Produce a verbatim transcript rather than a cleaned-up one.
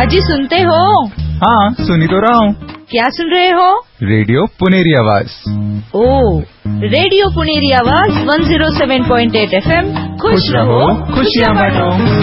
अजी सुनते हो? हाँ, सुनी तो रहा हूँ। क्या सुन रहे हो? रेडियो पुनेरी आवाज। ओ, रेडियो पुनेरी आवाज one zero seven point eight F M. खुश रहो, खुशियाँ बांटो।